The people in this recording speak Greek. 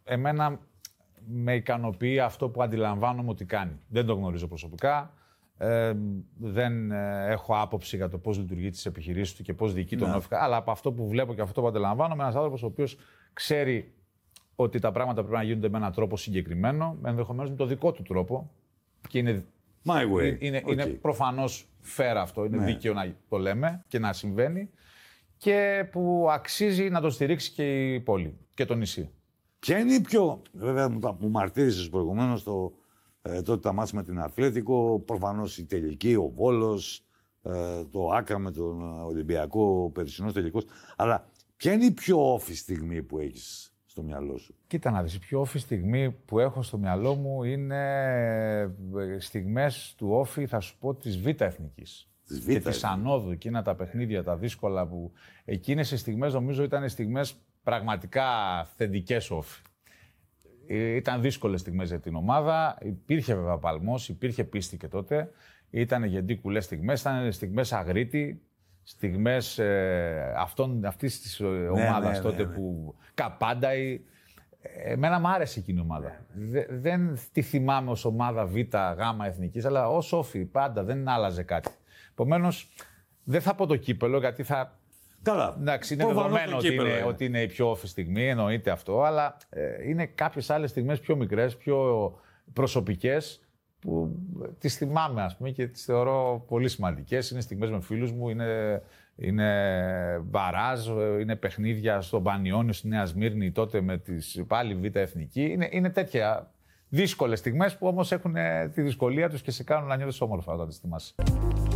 εμένα με ικανοποιεί αυτό που αντιλαμβάνομαι ότι κάνει. Δεν το γνωρίζω προσωπικά. Δεν έχω άποψη για το πώς λειτουργεί τις επιχειρήσεις του και πώς διοικεί τον Όφη. Αλλά από αυτό που βλέπω και αυτό που αντιλαμβάνομαι, ένας άνθρωπος ο οποίος ξέρει ότι τα πράγματα πρέπει να γίνονται με έναν τρόπο συγκεκριμένο, ενδεχομένως με το δικό του τρόπο. Και είναι, είναι προφανώς fair αυτό, είναι δίκαιο να το λέμε και να συμβαίνει. Και που αξίζει να το στηρίξει και η πόλη και το νησί. Ποια είναι η πιο. Βέβαια, μου μαρτύρησες προηγουμένως τότε τα μάτς με την Αθλέτικο. Προφανώς η τελική, ο Βόλος, το Άκρα με τον Ολυμπιακό, ο περσινός τελικός. Αλλά ποια είναι η πιο όφη στιγμή που έχεις στο μυαλό σου? Κοίτα να δεις, η πιο όφη στιγμή που έχω στο μυαλό μου είναι στιγμές του όφη, θα σου πω, της Β' Εθνικής. Και της Ανόδου, εκείνα τα παιχνίδια, τα δύσκολα που. Εκείνες οι στιγμές νομίζω ήταν στιγμές πραγματικά θετικές όφη. Ήταν δύσκολες στιγμές για την ομάδα. Υπήρχε βέβαια παλμός, υπήρχε πίστη και τότε. Ήταν γεντίκουλες στιγμές, ήταν στιγμές Αγρίτη, στιγμές αυτής της ομάδας τότε που Καπάνταη. Εμένα μου άρεσε εκείνη η ομάδα. Δεν τη θυμάμαι ως ομάδα Β, Γ εθνικής, αλλά ως όφη πάντα, δεν άλλαζε κάτι. Επομένως, δεν θα πω το κύπελο, γιατί θα. Καλά. Εντάξει, είναι δεδομένο ότι είναι η πιο όφη στιγμή, εννοείται αυτό, αλλά είναι κάποιες άλλες στιγμές πιο μικρές, πιο προσωπικές, που τις θυμάμαι, ας πούμε, και τις θεωρώ πολύ σημαντικές. Είναι στιγμές με φίλους μου, είναι μπαράζ, είναι παιχνίδια στο Πανιόνιο, στη Νέα Σμύρνη, τότε με τις πάλι Β' Εθνική. Είναι τέτοια δύσκολες στιγμές που όμως έχουν τη δυσκολία τους και σε κάνουν να νιώθεις όμορφα όταν τις θυμάσαι.